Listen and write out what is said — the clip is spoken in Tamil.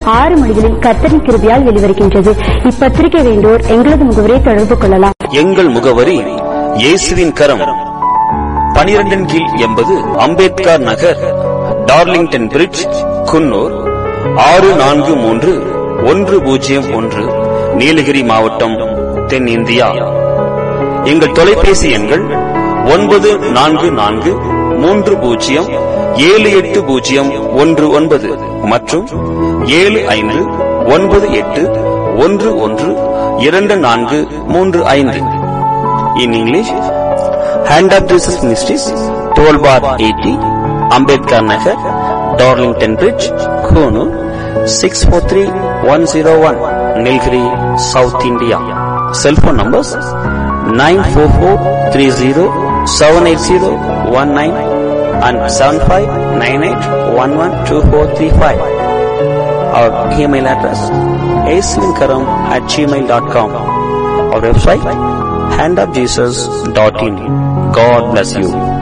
6 மணிகளில் கர்த்தரின் கிருபையால் வெளிவருகின்றது. இப்பத்திரிகை வேண்டோர் எங்களது முகவரை தொடர்பு கொள்ளலாம். எங்கள் முகவரி இயேசுவின் கரம், 12 கீழ் 80 அம்பேத்கர் நகர், டார்லிங்டன் பிரிட்ஜ், குன்னூர் 643101, நீலகிரி மாவட்டம், தென்னிந்தியா. எங்கள் தொலைபேசி எண்கள் 9430780119 மற்றும் 7598112435. In English, Hand of Jesus Ministries, 12 bar 80, Ambedkar Nagar, Darlington Bridge, Konoor, 643101, Nilgiri, South India. Cell phone numbers 944307801 and 7598112435. Our email address aislinkaram@gmail.com. Our website handofjesus.in. God bless you.